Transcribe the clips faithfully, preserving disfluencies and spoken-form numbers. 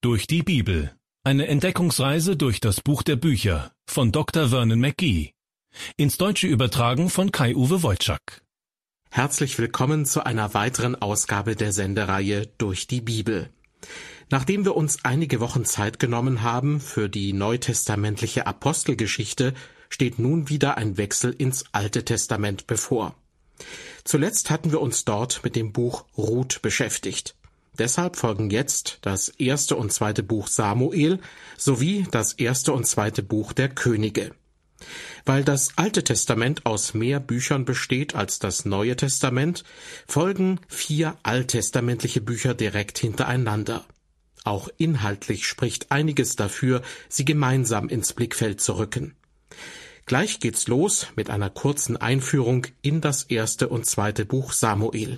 Durch die Bibel. Eine Entdeckungsreise durch das Buch der Bücher von Doktor Vernon McGee. Ins Deutsche übertragen von Kai-Uwe Wojczak. Herzlich willkommen zu einer weiteren Ausgabe der Sendereihe Durch die Bibel. Nachdem wir uns einige Wochen Zeit genommen haben für die neutestamentliche Apostelgeschichte, steht nun wieder ein Wechsel ins Alte Testament bevor. Zuletzt hatten wir uns dort mit dem Buch Ruth beschäftigt. Deshalb folgen jetzt das erste und zweite Buch Samuel sowie das erste und zweite Buch der Könige. Weil das Alte Testament aus mehr Büchern besteht als das Neue Testament, folgen vier alttestamentliche Bücher direkt hintereinander. Auch inhaltlich spricht einiges dafür, sie gemeinsam ins Blickfeld zu rücken. Gleich geht's los mit einer kurzen Einführung in das erste und zweite Buch Samuel.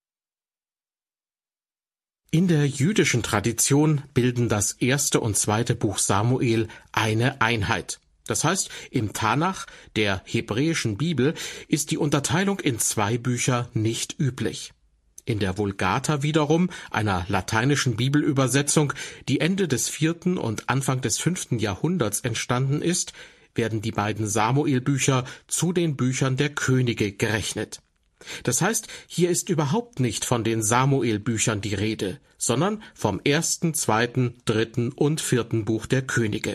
In der jüdischen Tradition bilden das erste und zweite Buch Samuel eine Einheit. Das heißt, im Tanach, der hebräischen Bibel, ist die Unterteilung in zwei Bücher nicht üblich. In der Vulgata wiederum, einer lateinischen Bibelübersetzung, die Ende des vierten und Anfang des fünften Jahrhunderts entstanden ist, werden die beiden Samuel-Bücher zu den Büchern der Könige gerechnet. Das heißt, hier ist überhaupt nicht von den Samuel-Büchern die Rede, sondern vom ersten, zweiten, dritten und vierten Buch der Könige.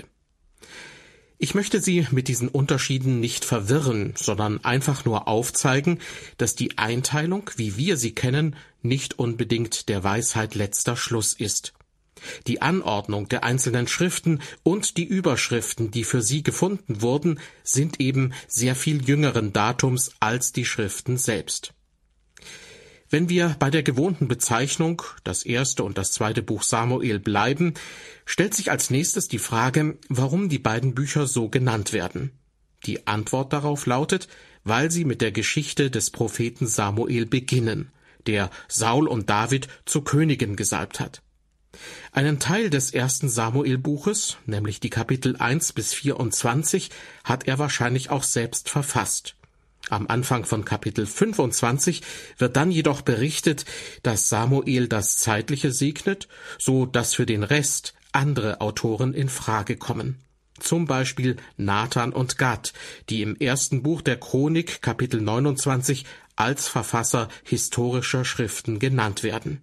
Ich möchte Sie mit diesen Unterschieden nicht verwirren, sondern einfach nur aufzeigen, dass die Einteilung, wie wir sie kennen, nicht unbedingt der Weisheit letzter Schluss ist. Die Anordnung der einzelnen Schriften und die Überschriften, die für sie gefunden wurden, sind eben sehr viel jüngeren Datums als die Schriften selbst. Wenn wir bei der gewohnten Bezeichnung, das erste und das zweite Buch Samuel, bleiben, stellt sich als nächstes die Frage, warum die beiden Bücher so genannt werden. Die Antwort darauf lautet, weil sie mit der Geschichte des Propheten Samuel beginnen, der Saul und David zu Königen gesalbt hat. Einen Teil des ersten Samuel-Buches, nämlich die Kapitel eins bis vierundzwanzig, hat er wahrscheinlich auch selbst verfasst. Am Anfang von Kapitel fünfundzwanzig wird dann jedoch berichtet, dass Samuel das Zeitliche segnet, so dass für den Rest andere Autoren in Frage kommen. Zum Beispiel Nathan und Gad, die im ersten Buch der Chronik, Kapitel neunundzwanzig, als Verfasser historischer Schriften genannt werden.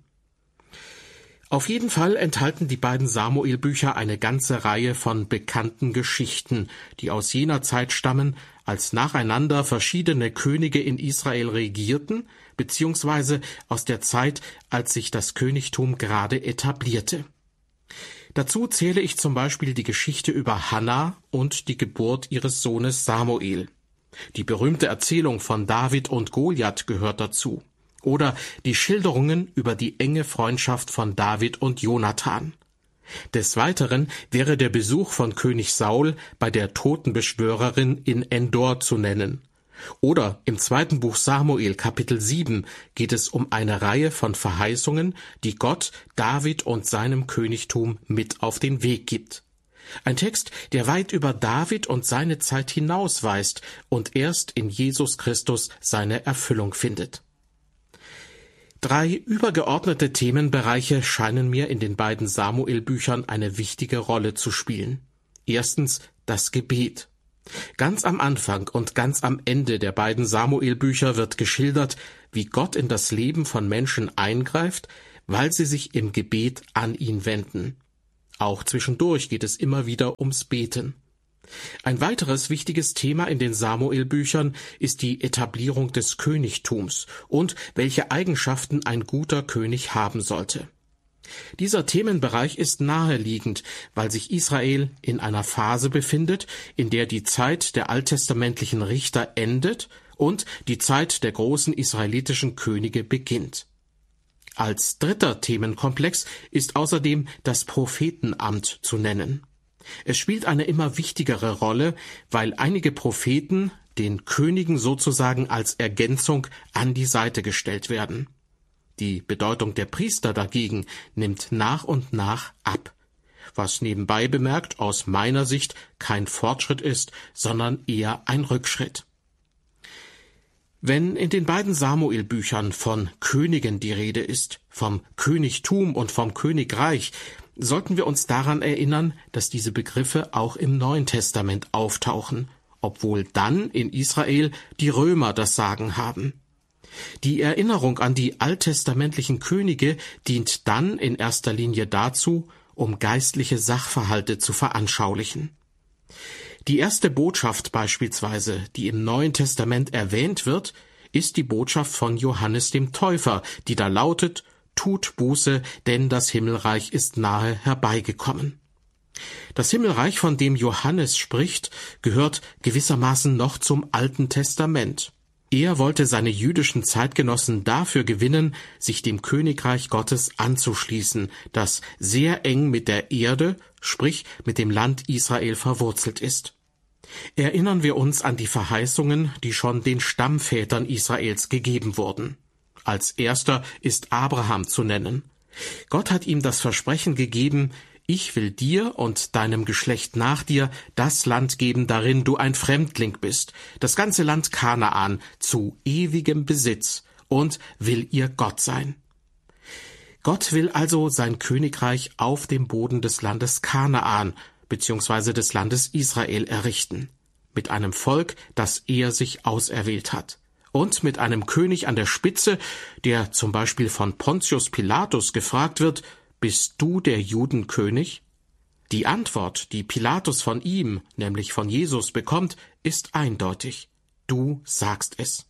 Auf jeden Fall enthalten die beiden Samuel-Bücher eine ganze Reihe von bekannten Geschichten, die aus jener Zeit stammen, als nacheinander verschiedene Könige in Israel regierten, beziehungsweise aus der Zeit, als sich das Königtum gerade etablierte. Dazu zähle ich zum Beispiel die Geschichte über Hannah und die Geburt ihres Sohnes Samuel. Die berühmte Erzählung von David und Goliath gehört dazu. Oder die Schilderungen über die enge Freundschaft von David und Jonathan. Des Weiteren wäre der Besuch von König Saul bei der Totenbeschwörerin in Endor zu nennen. Oder im zweiten Buch Samuel, Kapitel sieben, geht es um eine Reihe von Verheißungen, die Gott David und seinem Königtum mit auf den Weg gibt. Ein Text, der weit über David und seine Zeit hinausweist und erst in Jesus Christus seine Erfüllung findet. Drei übergeordnete Themenbereiche scheinen mir in den beiden Samuel-Büchern eine wichtige Rolle zu spielen. Erstens das Gebet. Ganz am Anfang und ganz am Ende der beiden Samuel-Bücher wird geschildert, wie Gott in das Leben von Menschen eingreift, weil sie sich im Gebet an ihn wenden. Auch zwischendurch geht es immer wieder ums Beten. Ein weiteres wichtiges Thema in den Samuel-Büchern ist die Etablierung des Königtums und welche Eigenschaften ein guter König haben sollte. Dieser Themenbereich ist naheliegend, weil sich Israel in einer Phase befindet, in der die Zeit der alttestamentlichen Richter endet und die Zeit der großen israelitischen Könige beginnt. Als dritter Themenkomplex ist außerdem das Prophetenamt zu nennen. Es spielt eine immer wichtigere Rolle, weil einige Propheten den Königen sozusagen als Ergänzung an die Seite gestellt werden. Die Bedeutung der Priester dagegen nimmt nach und nach ab, was nebenbei bemerkt aus meiner Sicht kein Fortschritt ist, sondern eher ein Rückschritt. Wenn in den beiden Samuel-Büchern von Königen die Rede ist, vom Königtum und vom Königreich, sollten wir uns daran erinnern, dass diese Begriffe auch im Neuen Testament auftauchen, obwohl dann in Israel die Römer das Sagen haben. Die Erinnerung an die alttestamentlichen Könige dient dann in erster Linie dazu, um geistliche Sachverhalte zu veranschaulichen. Die erste Botschaft beispielsweise, die im Neuen Testament erwähnt wird, ist die Botschaft von Johannes dem Täufer, die da lautet: Tut Buße, denn das Himmelreich ist nahe herbeigekommen. Das Himmelreich, von dem Johannes spricht, gehört gewissermaßen noch zum Alten Testament. Er wollte seine jüdischen Zeitgenossen dafür gewinnen, sich dem Königreich Gottes anzuschließen, das sehr eng mit der Erde, sprich mit dem Land Israel verwurzelt ist. Erinnern wir uns an die Verheißungen, die schon den Stammvätern Israels gegeben wurden. Als erster ist Abraham zu nennen. Gott hat ihm das Versprechen gegeben: Ich will dir und deinem Geschlecht nach dir das Land geben, darin du ein Fremdling bist, das ganze Land Kanaan zu ewigem Besitz, und will ihr Gott sein. Gott will also sein Königreich auf dem Boden des Landes Kanaan bzw. des Landes Israel errichten, mit einem Volk, das er sich auserwählt hat, und mit einem König an der Spitze, der zum Beispiel von Pontius Pilatus gefragt wird: Bist du der Judenkönig? Die Antwort, die Pilatus von ihm, nämlich von Jesus, bekommt, ist eindeutig: Du sagst es.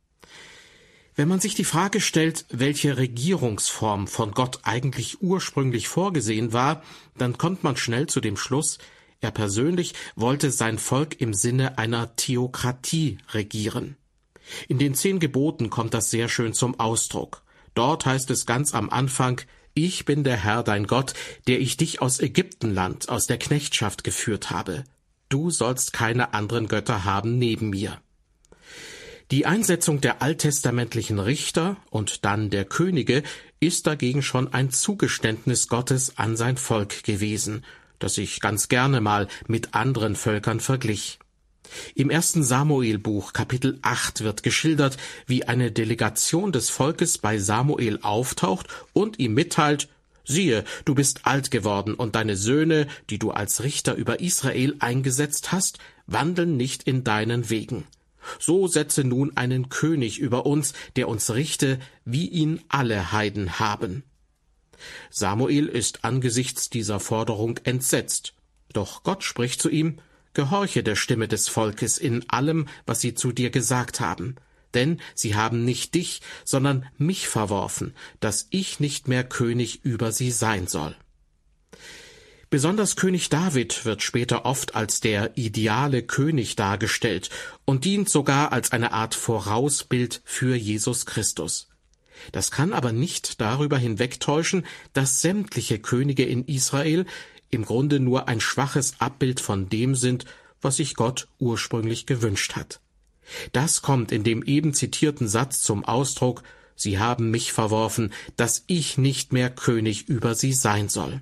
Wenn man sich die Frage stellt, welche Regierungsform von Gott eigentlich ursprünglich vorgesehen war, dann kommt man schnell zu dem Schluss, er persönlich wollte sein Volk im Sinne einer Theokratie regieren. In den zehn Geboten kommt das sehr schön zum Ausdruck. Dort heißt es ganz am Anfang: Ich bin der Herr, dein Gott, der ich dich aus Ägyptenland, aus der Knechtschaft geführt habe. Du sollst keine anderen Götter haben neben mir. Die Einsetzung der alttestamentlichen Richter und dann der Könige ist dagegen schon ein Zugeständnis Gottes an sein Volk gewesen, das sich ganz gerne mal mit anderen Völkern verglich. Im ersten Samuelbuch Kapitel acht wird geschildert, wie eine Delegation des Volkes bei Samuel auftaucht und ihm mitteilt: Siehe, du bist alt geworden, und deine Söhne, die du als Richter über Israel eingesetzt hast, wandeln nicht in deinen Wegen. So setze nun einen König über uns, der uns richte, wie ihn alle Heiden haben. Samuel ist angesichts dieser Forderung entsetzt. Doch Gott spricht zu ihm: Gehorche der Stimme des Volkes in allem, was sie zu dir gesagt haben. Denn sie haben nicht dich, sondern mich verworfen, dass ich nicht mehr König über sie sein soll. Besonders König David wird später oft als der ideale König dargestellt und dient sogar als eine Art Vorausbild für Jesus Christus. Das kann aber nicht darüber hinwegtäuschen, dass sämtliche Könige in Israel im Grunde nur ein schwaches Abbild von dem sind, was sich Gott ursprünglich gewünscht hat. Das kommt in dem eben zitierten Satz zum Ausdruck: Sie haben mich verworfen, dass ich nicht mehr König über sie sein soll.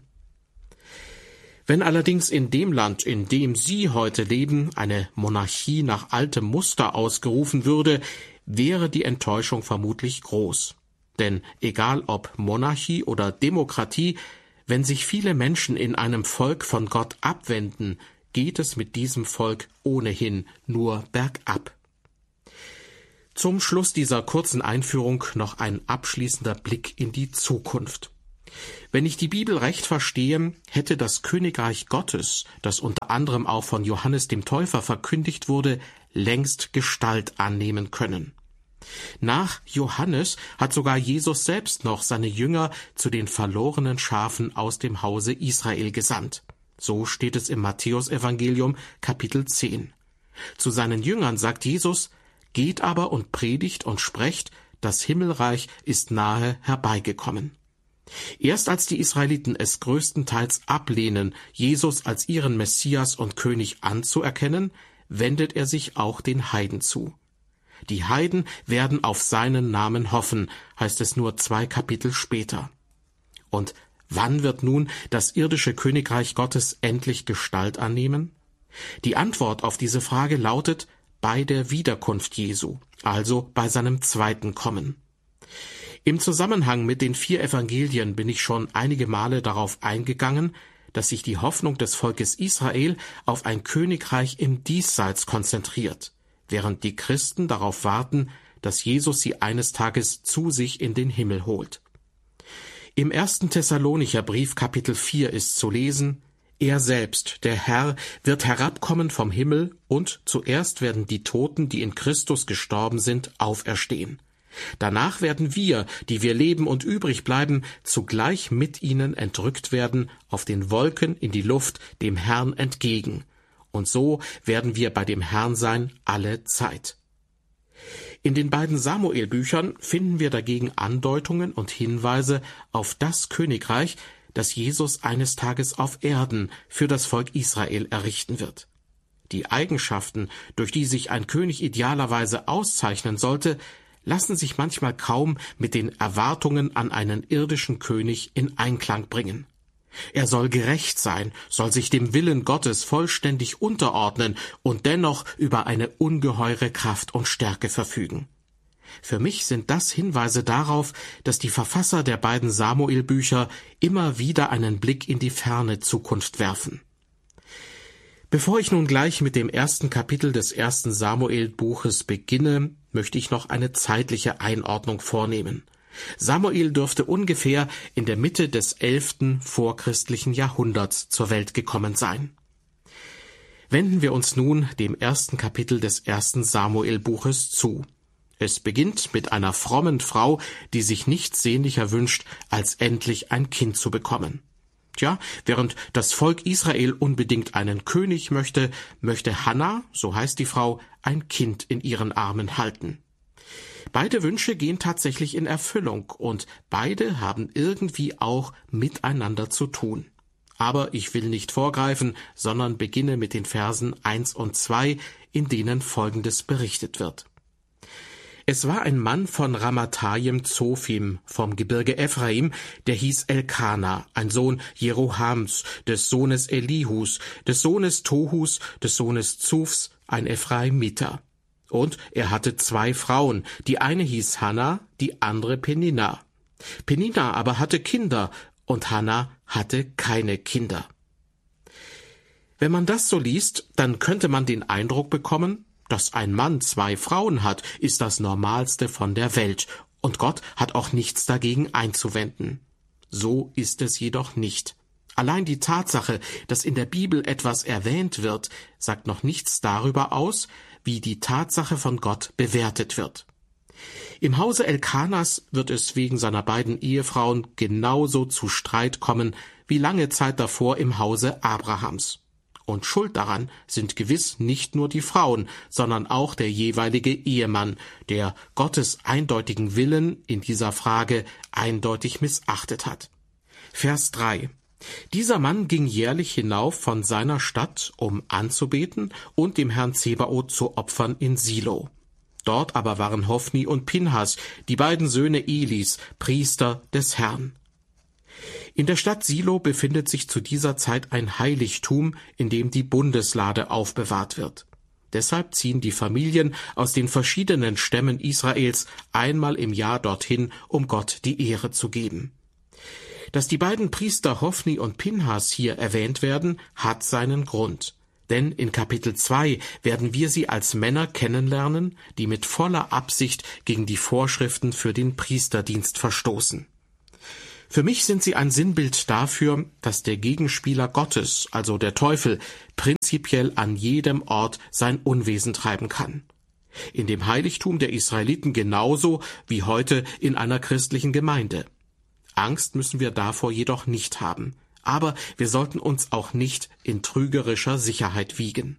Wenn allerdings in dem Land, in dem Sie heute leben, eine Monarchie nach altem Muster ausgerufen würde, wäre die Enttäuschung vermutlich groß. Denn egal ob Monarchie oder Demokratie, wenn sich viele Menschen in einem Volk von Gott abwenden, geht es mit diesem Volk ohnehin nur bergab. Zum Schluss dieser kurzen Einführung noch ein abschließender Blick in die Zukunft. Wenn ich die Bibel recht verstehe, hätte das Königreich Gottes, das unter anderem auch von Johannes dem Täufer verkündigt wurde, längst Gestalt annehmen können. Nach Johannes hat sogar Jesus selbst noch seine Jünger zu den verlorenen Schafen aus dem Hause Israel gesandt. So steht es im Matthäusevangelium Kapitel zehn. Zu seinen Jüngern sagt Jesus: Geht aber und predigt und sprecht, das Himmelreich ist nahe herbeigekommen. Erst als die Israeliten es größtenteils ablehnen, Jesus als ihren Messias und König anzuerkennen, wendet er sich auch den Heiden zu. Die Heiden werden auf seinen Namen hoffen, heißt es nur zwei Kapitel später. Und wann wird nun das irdische Königreich Gottes endlich Gestalt annehmen? Die Antwort auf diese Frage lautet: bei der Wiederkunft Jesu, also bei seinem zweiten Kommen. Im Zusammenhang mit den vier Evangelien bin ich schon einige Male darauf eingegangen, dass sich die Hoffnung des Volkes Israel auf ein Königreich im Diesseits konzentriert, während die Christen darauf warten, dass Jesus sie eines Tages zu sich in den Himmel holt. Im ersten Thessalonicher Brief Kapitel vier ist zu lesen: Er selbst, der Herr, wird herabkommen vom Himmel, und zuerst werden die Toten, die in Christus gestorben sind, auferstehen. Danach werden wir, die wir leben und übrig bleiben, zugleich mit ihnen entrückt werden, auf den Wolken in die Luft, dem Herrn entgegen. Und so werden wir bei dem Herrn sein alle Zeit. In den beiden Samuel-Büchern finden wir dagegen Andeutungen und Hinweise auf das Königreich, das Jesus eines Tages auf Erden für das Volk Israel errichten wird. Die Eigenschaften, durch die sich ein König idealerweise auszeichnen sollte, lassen sich manchmal kaum mit den Erwartungen an einen irdischen König in Einklang bringen. Er soll gerecht sein, soll sich dem Willen Gottes vollständig unterordnen und dennoch über eine ungeheure Kraft und Stärke verfügen. Für mich sind das Hinweise darauf, dass die Verfasser der beiden Samuel-Bücher immer wieder einen Blick in die ferne Zukunft werfen. Bevor ich nun gleich mit dem ersten Kapitel des ersten Samuel-Buches beginne, möchte ich noch eine zeitliche Einordnung vornehmen. Samuel dürfte ungefähr in der Mitte des elften vorchristlichen Jahrhunderts zur Welt gekommen sein. Wenden wir uns nun dem ersten Kapitel des ersten Samuel-Buches zu. Es beginnt mit einer frommen Frau, die sich nichts sehnlicher wünscht, als endlich ein Kind zu bekommen. Tja, während das Volk Israel unbedingt einen König möchte, möchte Hannah, so heißt die Frau, ein Kind in ihren Armen halten. Beide Wünsche gehen tatsächlich in Erfüllung und beide haben irgendwie auch miteinander zu tun. Aber ich will nicht vorgreifen, sondern beginne mit den Versen eins und zwei, in denen Folgendes berichtet wird. Es war ein Mann von Ramathaim Zophim vom Gebirge Ephraim, der hieß Elkana, ein Sohn Jerohams, des Sohnes Elihus, des Sohnes Tohus, des Sohnes Zufs, ein Ephraimiter. Und er hatte zwei Frauen, die eine hieß Hannah, die andere Penina. Penina aber hatte Kinder, und Hannah hatte keine Kinder. Wenn man das so liest, dann könnte man den Eindruck bekommen, dass ein Mann zwei Frauen hat, ist das Normalste von der Welt, und Gott hat auch nichts dagegen einzuwenden. So ist es jedoch nicht. Allein die Tatsache, dass in der Bibel etwas erwähnt wird, sagt noch nichts darüber aus, wie die Tatsache von Gott bewertet wird. Im Hause Elkanas wird es wegen seiner beiden Ehefrauen genauso zu Streit kommen, wie lange Zeit davor im Hause Abrahams. Und schuld daran sind gewiss nicht nur die Frauen, sondern auch der jeweilige Ehemann, der Gottes eindeutigen Willen in dieser Frage eindeutig missachtet hat. Vers drei. Dieser Mann ging jährlich hinauf von seiner Stadt, um anzubeten und dem Herrn Zebaoth zu opfern in Silo. Dort aber waren Hophni und Pinhas, die beiden Söhne Elis, Priester des Herrn. In der Stadt Silo befindet sich zu dieser Zeit ein Heiligtum, in dem die Bundeslade aufbewahrt wird. Deshalb ziehen die Familien aus den verschiedenen Stämmen Israels einmal im Jahr dorthin, um Gott die Ehre zu geben. Dass die beiden Priester Hophni und Pinhas hier erwähnt werden, hat seinen Grund. Denn in Kapitel zwei werden wir sie als Männer kennenlernen, die mit voller Absicht gegen die Vorschriften für den Priesterdienst verstoßen. Für mich sind sie ein Sinnbild dafür, dass der Gegenspieler Gottes, also der Teufel, prinzipiell an jedem Ort sein Unwesen treiben kann. In dem Heiligtum der Israeliten genauso wie heute in einer christlichen Gemeinde. Angst müssen wir davor jedoch nicht haben, aber wir sollten uns auch nicht in trügerischer Sicherheit wiegen.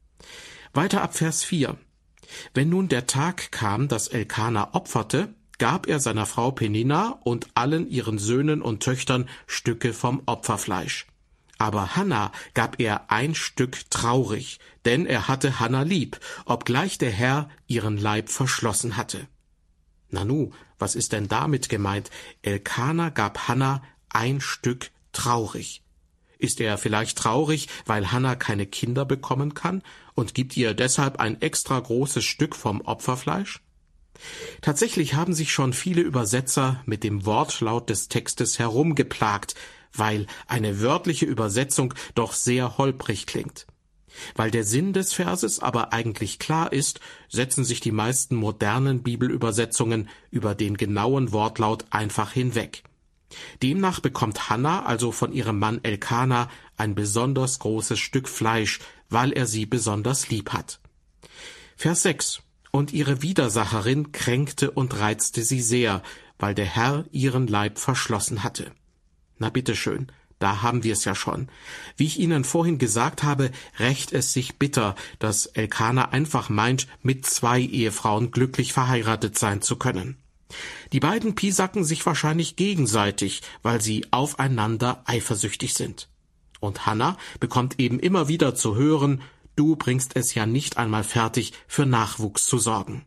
Weiter ab Vers vier. Wenn nun der Tag kam, dass Elkana opferte, gab er seiner Frau Penina und allen ihren Söhnen und Töchtern Stücke vom Opferfleisch. Aber Hannah gab er ein Stück traurig, denn er hatte Hannah lieb, obgleich der Herr ihren Leib verschlossen hatte. Nanu, was ist denn damit gemeint? Elkana gab Hannah ein Stück traurig. Ist er vielleicht traurig, weil Hannah keine Kinder bekommen kann und gibt ihr deshalb ein extra großes Stück vom Opferfleisch? Tatsächlich haben sich schon viele Übersetzer mit dem Wortlaut des Textes herumgeplagt, weil eine wörtliche Übersetzung doch sehr holprig klingt. Weil der Sinn des Verses aber eigentlich klar ist, setzen sich die meisten modernen Bibelübersetzungen über den genauen Wortlaut einfach hinweg. Demnach bekommt Hannah also von ihrem Mann Elkana ein besonders großes Stück Fleisch, weil er sie besonders lieb hat. Vers sechs. Und ihre Widersacherin kränkte und reizte sie sehr, weil der Herr ihren Leib verschlossen hatte. Na bitteschön, da haben wir es ja schon. Wie ich Ihnen vorhin gesagt habe, rächt es sich bitter, dass Elkana einfach meint, mit zwei Ehefrauen glücklich verheiratet sein zu können. Die beiden piesacken sich wahrscheinlich gegenseitig, weil sie aufeinander eifersüchtig sind. Und Hannah bekommt eben immer wieder zu hören, du bringst es ja nicht einmal fertig, für Nachwuchs zu sorgen.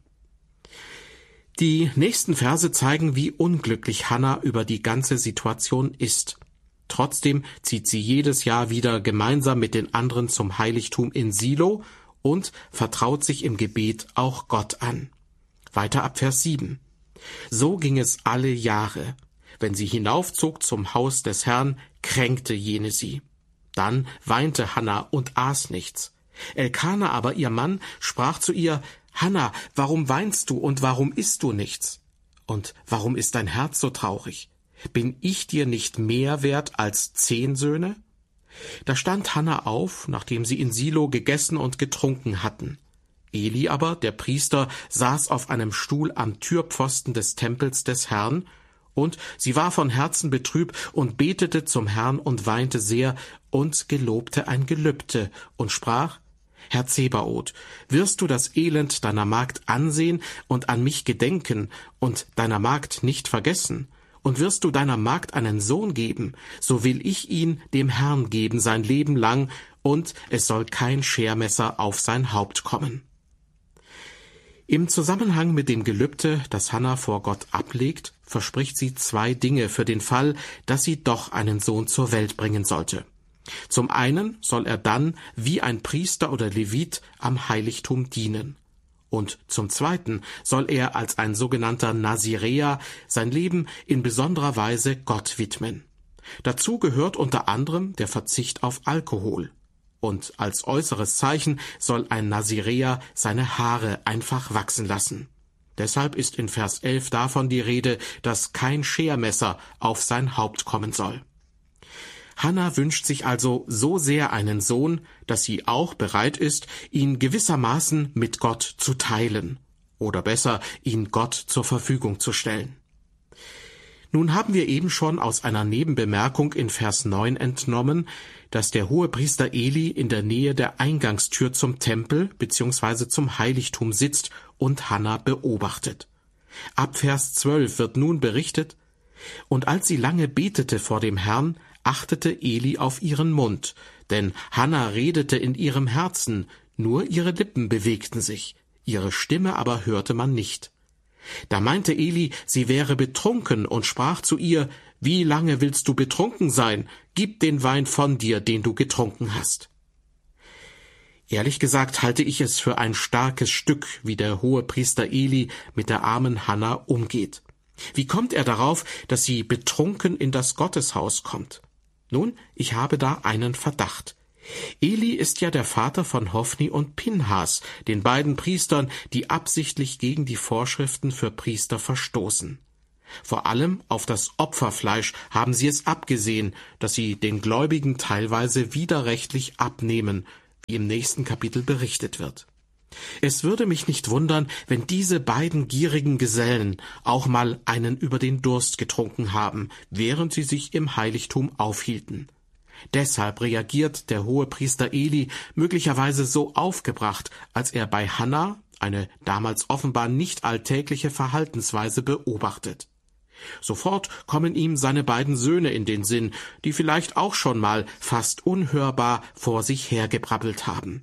Die nächsten Verse zeigen, wie unglücklich Hannah über die ganze Situation ist. Trotzdem zieht sie jedes Jahr wieder gemeinsam mit den anderen zum Heiligtum in Silo und vertraut sich im Gebet auch Gott an. Weiter ab Vers sieben. So ging es alle Jahre. Wenn sie hinaufzog zum Haus des Herrn, kränkte jene sie. Dann weinte Hannah und aß nichts. Elkana aber, ihr Mann, sprach zu ihr, Hannah, warum weinst du und warum isst du nichts? Und warum ist dein Herz so traurig? Bin ich dir nicht mehr wert als zehn Söhne? Da stand Hannah auf, nachdem sie in Silo gegessen und getrunken hatten. Eli aber, der Priester, saß auf einem Stuhl am Türpfosten des Tempels des Herrn, und sie war von Herzen betrübt und betete zum Herrn und weinte sehr und gelobte ein Gelübde und sprach, Herr Zebaoth, wirst du das Elend deiner Magd ansehen und an mich gedenken und deiner Magd nicht vergessen? Und wirst du deiner Magd einen Sohn geben, so will ich ihn dem Herrn geben sein Leben lang, und es soll kein Schermesser auf sein Haupt kommen. Im Zusammenhang mit dem Gelübde, das Hannah vor Gott ablegt, verspricht sie zwei Dinge für den Fall, dass sie doch einen Sohn zur Welt bringen sollte. Zum einen soll er dann wie ein Priester oder Levit am Heiligtum dienen. Und zum Zweiten soll er als ein sogenannter Naziräer sein Leben in besonderer Weise Gott widmen. Dazu gehört unter anderem der Verzicht auf Alkohol. Und als äußeres Zeichen soll ein Naziräer seine Haare einfach wachsen lassen. Deshalb ist in Vers elf davon die Rede, dass kein Schermesser auf sein Haupt kommen soll. Hannah wünscht sich also so sehr einen Sohn, dass sie auch bereit ist, ihn gewissermaßen mit Gott zu teilen, oder besser, ihn Gott zur Verfügung zu stellen. Nun haben wir eben schon aus einer Nebenbemerkung in Vers neun entnommen, dass der Hohepriester Eli in der Nähe der Eingangstür zum Tempel bzw. zum Heiligtum sitzt und Hannah beobachtet. Ab Vers zwölf wird nun berichtet, und als sie lange betete vor dem Herrn, achtete Eli auf ihren Mund, denn Hannah redete in ihrem Herzen, nur ihre Lippen bewegten sich, ihre Stimme aber hörte man nicht. Da meinte Eli, sie wäre betrunken und sprach zu ihr, wie lange willst du betrunken sein? Gib den Wein von dir, den du getrunken hast. Ehrlich gesagt halte ich es für ein starkes Stück, wie der Hohepriester Eli mit der armen Hannah umgeht. Wie kommt er darauf, dass sie betrunken in das Gotteshaus kommt? Nun, ich habe da einen Verdacht. Eli ist ja der Vater von Hofni und Pinhas, den beiden Priestern, die absichtlich gegen die Vorschriften für Priester verstoßen. Vor allem auf das Opferfleisch haben sie es abgesehen, das sie den Gläubigen teilweise widerrechtlich abnehmen, wie im nächsten Kapitel berichtet wird. Es würde mich nicht wundern, wenn diese beiden gierigen Gesellen auch mal einen über den Durst getrunken haben, während sie sich im Heiligtum aufhielten. Deshalb reagiert der Hohepriester Eli möglicherweise so aufgebracht, als er bei Hannah eine damals offenbar nicht alltägliche Verhaltensweise beobachtet. Sofort kommen ihm seine beiden Söhne in den Sinn, die vielleicht auch schon mal fast unhörbar vor sich hergebrabbelt haben.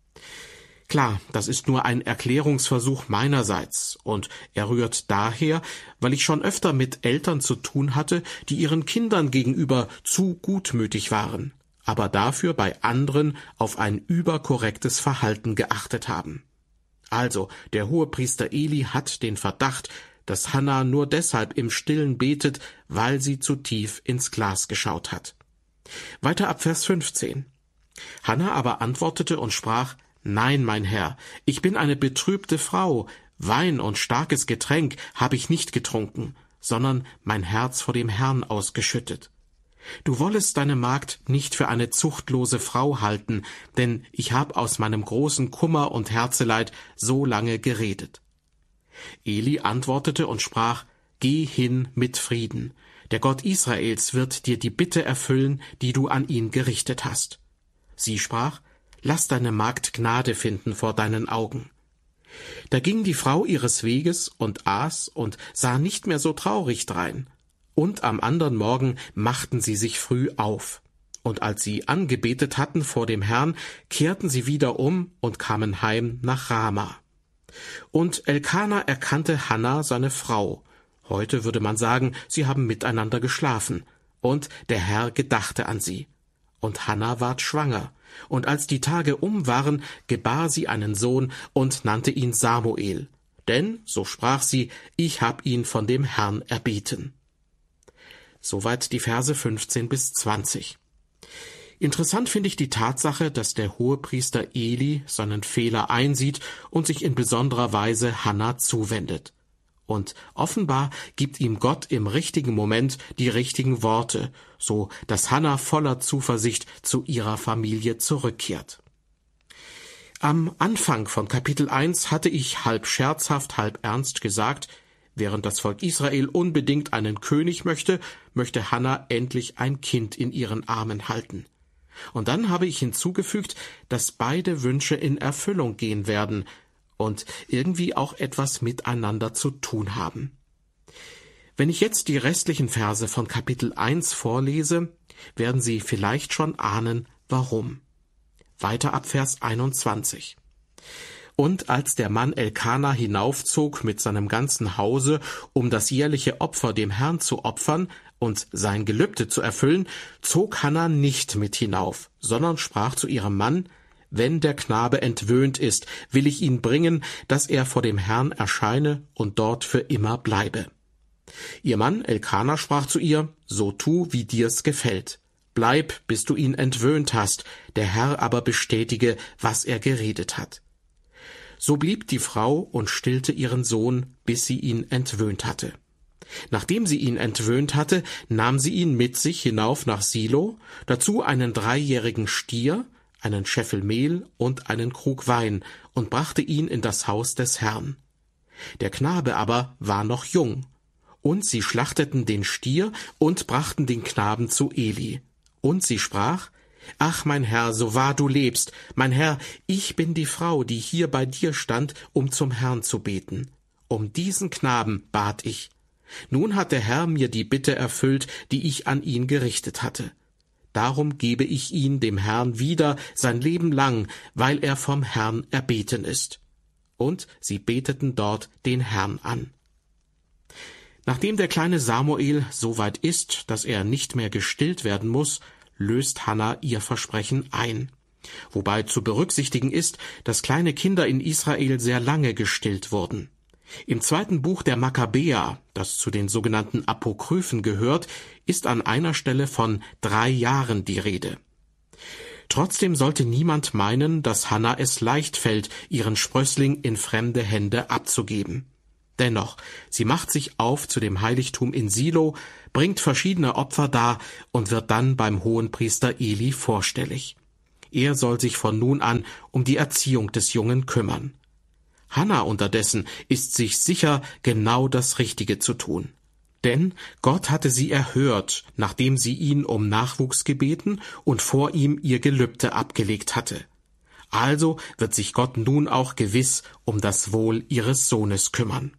Klar, das ist nur ein Erklärungsversuch meinerseits, und er rührt daher, weil ich schon öfter mit Eltern zu tun hatte, die ihren Kindern gegenüber zu gutmütig waren, aber dafür bei anderen auf ein überkorrektes Verhalten geachtet haben. Also, der Hohepriester Eli hat den Verdacht, dass Hannah nur deshalb im Stillen betet, weil sie zu tief ins Glas geschaut hat. Weiter ab Vers fünfzehn. Hannah aber antwortete und sprach: Nein, mein Herr, ich bin eine betrübte Frau, Wein und starkes Getränk habe ich nicht getrunken, sondern mein Herz vor dem Herrn ausgeschüttet. Du wollest deine Magd nicht für eine zuchtlose Frau halten, denn ich habe aus meinem großen Kummer und Herzeleid so lange geredet. Eli antwortete und sprach: Geh hin mit Frieden. Der Gott Israels wird dir die Bitte erfüllen, die du an ihn gerichtet hast. Sie sprach: Lass deine Magd Gnade finden vor deinen Augen. Da ging die Frau ihres Weges und aß und sah nicht mehr so traurig drein. Und am andern Morgen machten sie sich früh auf. Und als sie angebetet hatten vor dem Herrn, kehrten sie wieder um und kamen heim nach Rama. Und Elkana erkannte Hannah, seine Frau. Heute würde man sagen, sie haben miteinander geschlafen. Und der Herr gedachte an sie. Und Hannah ward schwanger. Und als die Tage um waren, gebar sie einen Sohn und nannte ihn Samuel. Denn, so sprach sie, ich hab ihn von dem Herrn erbeten. Soweit die Verse fünfzehn bis zwanzig. Interessant finde ich die Tatsache, dass der Hohepriester Eli seinen Fehler einsieht und sich in besonderer Weise Hannah zuwendet. Und offenbar gibt ihm Gott im richtigen Moment die richtigen Worte, so dass Hannah voller Zuversicht zu ihrer Familie zurückkehrt. Am Anfang von Kapitel eins hatte ich halb scherzhaft, halb ernst gesagt, während das Volk Israel unbedingt einen König möchte, möchte Hannah endlich ein Kind in ihren Armen halten. Und dann habe ich hinzugefügt, dass beide Wünsche in Erfüllung gehen werden und irgendwie auch etwas miteinander zu tun haben. Wenn ich jetzt die restlichen Verse von Kapitel eins vorlese, werden Sie vielleicht schon ahnen, warum. Weiter ab Vers einundzwanzig. Und als der Mann Elkana hinaufzog mit seinem ganzen Hause, um das jährliche Opfer dem Herrn zu opfern und sein Gelübde zu erfüllen, zog Hannah nicht mit hinauf, sondern sprach zu ihrem Mann: Wenn der Knabe entwöhnt ist, will ich ihn bringen, dass er vor dem Herrn erscheine und dort für immer bleibe. Ihr Mann Elkana sprach zu ihr: So tu, wie dir's gefällt. Bleib, bis du ihn entwöhnt hast, der Herr aber bestätige, was er geredet hat. So blieb die Frau und stillte ihren Sohn, bis sie ihn entwöhnt hatte. Nachdem sie ihn entwöhnt hatte, nahm sie ihn mit sich hinauf nach Silo, dazu einen dreijährigen Stier, einen Scheffel Mehl und einen Krug Wein, und brachte ihn in das Haus des Herrn. Der Knabe aber war noch jung. Und sie schlachteten den Stier und brachten den Knaben zu Eli. Und sie sprach: Ach, mein Herr, so wahr du lebst, mein Herr, ich bin die Frau, die hier bei dir stand, um zum Herrn zu beten. Um diesen Knaben bat ich. Nun hat der Herr mir die Bitte erfüllt, die ich an ihn gerichtet hatte. Darum gebe ich ihn dem Herrn wieder sein Leben lang, weil er vom Herrn erbeten ist. Und sie beteten dort den Herrn an. Nachdem der kleine Samuel so weit ist, dass er nicht mehr gestillt werden muss, löst Hannah ihr Versprechen ein. Wobei zu berücksichtigen ist, dass kleine Kinder in Israel sehr lange gestillt wurden. Im zweiten Buch der Makkabäer, das zu den sogenannten Apokryphen gehört, ist an einer Stelle von drei Jahren die Rede. Trotzdem sollte niemand meinen, dass Hannah es leicht fällt, ihren Sprössling in fremde Hände abzugeben. Dennoch, sie macht sich auf zu dem Heiligtum in Silo, bringt verschiedene Opfer dar und wird dann beim Hohenpriester Eli vorstellig. Er soll sich von nun an um die Erziehung des Jungen kümmern. Hannah unterdessen ist sich sicher, genau das Richtige zu tun. Denn Gott hatte sie erhört, nachdem sie ihn um Nachwuchs gebeten und vor ihm ihr Gelübde abgelegt hatte. Also wird sich Gott nun auch gewiss um das Wohl ihres Sohnes kümmern.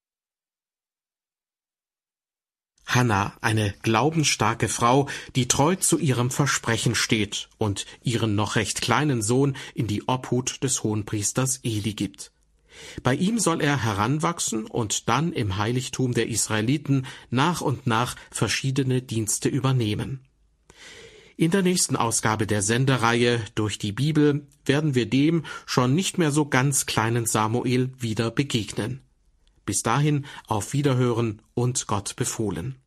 Hannah, eine glaubensstarke Frau, die treu zu ihrem Versprechen steht und ihren noch recht kleinen Sohn in die Obhut des Hohenpriesters Eli gibt. Bei ihm soll er heranwachsen und dann im Heiligtum der Israeliten nach und nach verschiedene Dienste übernehmen. In der nächsten Ausgabe der Sendereihe Durch die Bibel werden wir dem schon nicht mehr so ganz kleinen Samuel wieder begegnen. Bis dahin auf Wiederhören und Gott befohlen.